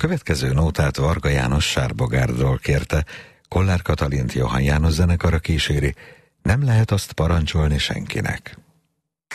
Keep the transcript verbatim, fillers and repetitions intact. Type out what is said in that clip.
következő nótát Varga János Sárbogárdról kérte, Kollár Katalint Johann János zenekara kíséri, nem lehet azt parancsolni senkinek.